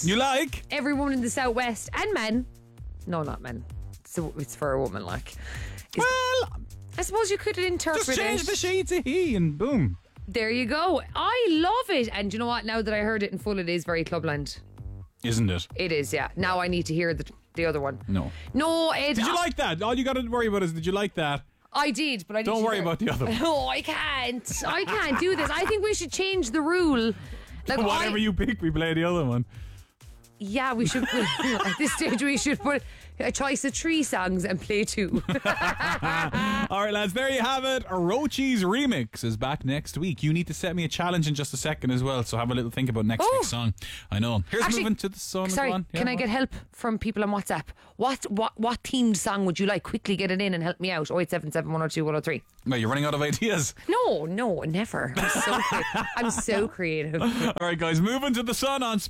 You like? Every woman in the Southwest and men. No, not men. So it's for a woman, like. Well, I suppose you could interpret just change it. the she to he and boom. There you go. I love it. And you know what? Now that I heard it in full, it is very Clubland. Isn't it? It is, yeah. Now I need to hear the other one. No. No, Did you like that? All you got to worry about is, did you like that? I did, but I Don't worry about the other one. No, I can't. I can't do this. I think we should change the rule. Like, Whatever you pick, we play the other one. Yeah, we should. At this stage, we should put a choice of 3 songs and play 2. All right, lads, there you have it. Orochi's remix is back next week. You need to set me a challenge in just a second as well, so have a little think about next week's song. I know. Here's Actually, moving to the song. Sorry, can I get help from people on WhatsApp? What themed song would you like? Quickly get it in and help me out. 0877 102 103. No, you're running out of ideas. No, never. I'm so creative. All right, guys, moving to the sun on